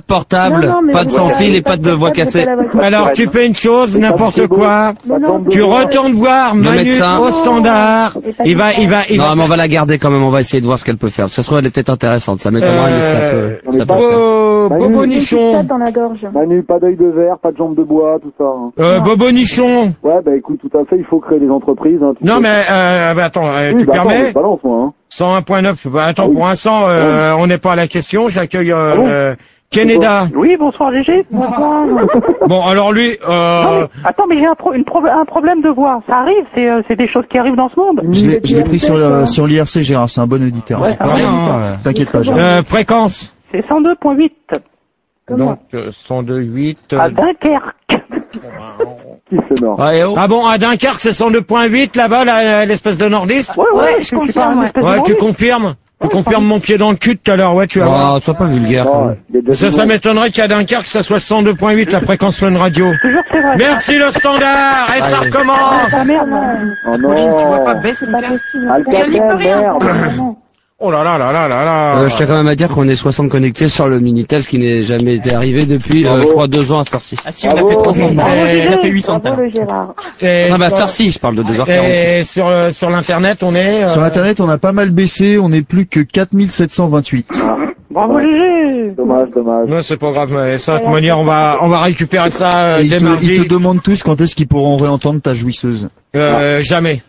portable, pas de sans fil et pas de voix cassée. Alors tu fais une chose, n'importe quoi. Tu retournes voir Manu au standard. Il va. Non, mais on va la garder quand même. On va essayer de voir ce qu'elle peut faire. Ça se trouve, elle est peut-être intéressante. Ça m'étonnerait, mais ça peut faire. Bobo Nichon. Manu, pas d'œil de verre, pas de jambes de bois, tout ça. Bobo Nichon. Ouais, bah écoute, tout à fait, il faut créer des entreprises. Hein, non, mais attends, tu permets balance, moi, hein. 101.9. Bah attends, pour l'instant, on n'est pas à la question. J'accueille Keneda. Oui, bonsoir Gégé. Bonsoir. Bon, alors lui. Non, mais, attends, mais j'ai un problème de voix. Ça arrive, c'est des choses qui arrivent dans ce monde. Je l'ai pris sur l'IRC, Gérard. C'est un bon auditeur. Ouais, t'inquiète pas, Gérard. Fréquence. C'est 102.8. Donc 102.8. À Dunkerque. Qui se mord. Ah bon, à Dunkerque, c'est 102.8 là-bas, l'espèce de nordiste. Ouais, je confirme. Ouais, tu confirmes. Tu confirmes mon pied dans le cul tout à l'heure, ouais, tu vas voir. Sois pas vulgaire. Ça m'étonnerait qu'à Dunkerque, ça soit 102.8 la fréquence Fun Radio. Toujours c'est vrai. Merci le standard, et ça recommence. Ah merde. Oh non. Tu vois pas baisser merde. Oh là là là là là là. Je tiens quand même à dire qu'on est 60 connectés sur le Minitel, ce qui n'est jamais été arrivé depuis, je crois, 2 ans à cette heure-ci. Ah si, on a fait 300. On a fait 800. Ah bah, à cette heure-ci, je parle de 2h46. Et sur l'internet, on est... Sur l'internet, on a pas mal baissé, on est plus que 4728. Bravo Gégé. Dommage. Non, c'est pas grave, mais ça, de toute manière, on va récupérer ça dès mardi. Ils te demandent tous quand est-ce qu'ils pourront réentendre ta jouisseuse. Jamais.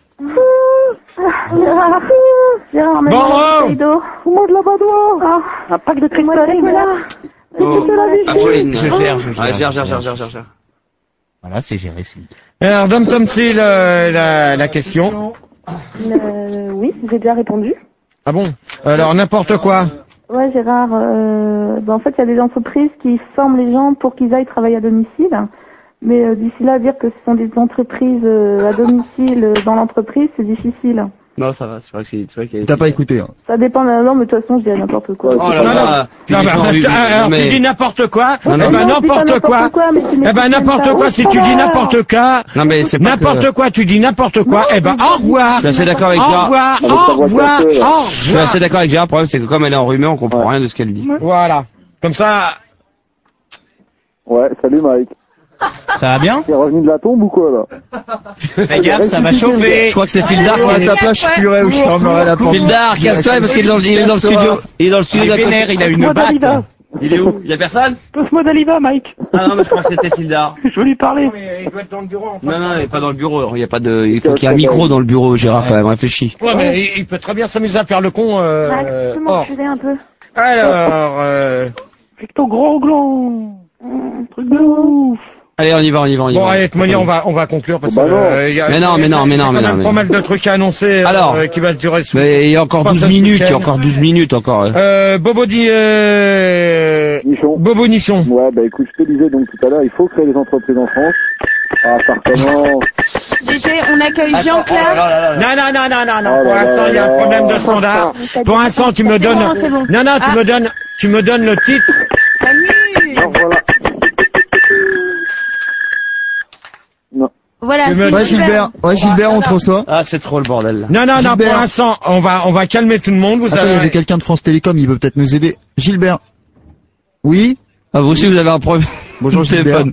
Gérard, bon, fous-moi de la badoie. Un pack de cristalline. Gère. Voilà, c'est géré, c'est nickel. Alors, Dom Tomsil, la question. Oui, j'ai déjà répondu. Ah bon? Alors, n'importe quoi. Ouais, Gérard, en fait, il y a des entreprises qui forment les gens pour qu'ils aillent travailler à domicile. Mais d'ici là, dire que ce sont des entreprises à domicile dans l'entreprise, c'est difficile. Non, ça va, c'est vrai qu'il y a... T'as pas écouté, hein. Ça dépend, non, mais de toute façon, je dirais n'importe quoi. Oh là là. Alors, tu dis n'importe quoi. N'importe quoi. N'importe quoi, si tu dis n'importe quoi. Non, mais c'est pas n'importe quoi, tu dis n'importe quoi. Au revoir. Je suis assez d'accord avec Gérard. Au revoir. Je suis assez d'accord avec Gérard. Le problème, c'est que comme elle est enrhumée, on comprend rien de ce qu'elle dit. Voilà. Comme ça. Ouais, salut Mike. Ça va bien? T'es revenu de la tombe ou quoi, là? Fais gaffe, ça va chauffer. Je crois que c'est Fildar. À ta place, je pleurais ou je fermerais la porte. Fildar, casse-toi parce qu'il est dans le studio. Il est dans le studio. Il est vénère, il a une batte. Il est où? Il y a personne? Passe-moi d'Aliva, Mike. Ah non, mais je crois que c'était Fildar. Je veux lui parler. Il doit être dans le bureau. Non, il est pas dans le bureau. Il y a pas de, il faut qu'il y ait un micro dans le bureau, Gérard, quand même. Réfléchis. Ouais, mais il peut très bien s'amuser à faire le con, Tu peux m'enculer un peu. Alors, Avec ton gros gland. Truc de ouf. Allez, on y va. Bon, allez, de toute manière, on va conclure parce que, mais non. Pas mal de trucs à annoncer. Alors, qui va se durer. Mais il y a encore 12 minutes, encore. Bobo Nichon. Ouais, bah écoute, je te disais donc tout à l'heure, il faut créer des entreprises en France. Ah, ça recommence. Gégé, on accueille Jean-Claude. Non. Pour l'instant, il y a un problème de standard. Pour l'instant, tu me donnes. Non, tu me donnes le titre. Voilà. Voilà, Ouais, Gilbert, on te reçoit. Ah, c'est trop le bordel. Non, pour l'instant, on va calmer tout le monde. Il y avait quelqu'un de France Télécom, il veut peut-être nous aider. Gilbert. Oui? Ah, vous aussi, vous avez un problème. Bonjour, Gilbert.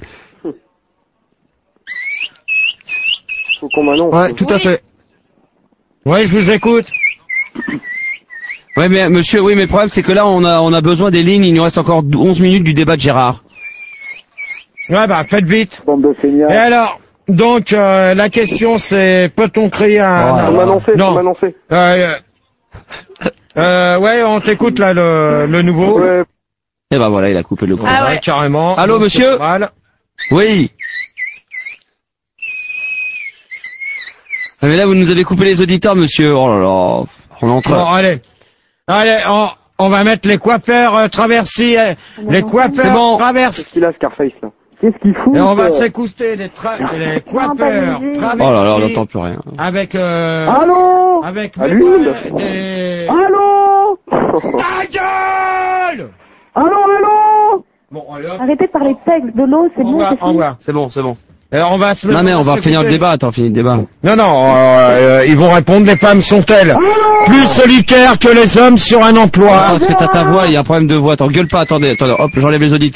Faut qu'on m'annonce. Ouais, tout à fait. Ouais, je vous écoute. Ouais, mais monsieur, mais le problème, c'est que là, on a besoin des lignes. Il nous reste encore 11 minutes du débat de Gérard. Ouais, faites vite. Bande de feignards. Et alors, donc, la question, c'est, peut-on créer un... Faut m'annoncer. Ouais, on t'écoute, là, le nouveau. Ouais. Et ben voilà, il a coupé le coup. Ah ouais. Carrément. Allô, monsieur? Oui. Ah, mais là, vous nous avez coupé les auditeurs, monsieur. Oh là là. On est en train... Bon, allez, on va mettre les coiffeurs traversiers, les coiffeurs traversiers. Qu'est-ce qu'il a, Scarface, là? Qu'est-ce qu'il fout? Et on va s'écouster les coiffeurs traversiers. Oh là là, on n'entend plus rien. Avec, Allô? avec l'huile? Allô? Ta gueule! Allô? Bon, allez hop. Arrêtez de parler de sexe, de l'eau, c'est bon, c'est fini. C'est bon. Alors on va se Non mais on va finir le débat, attends, finis le débat. Non, ils vont répondre, les femmes sont-elles plus solitaires que les hommes sur un emploi? Parce que t'as ta voix, il y a un problème de voix, attends, gueule pas, attendez, hop, j'enlève les auditeurs.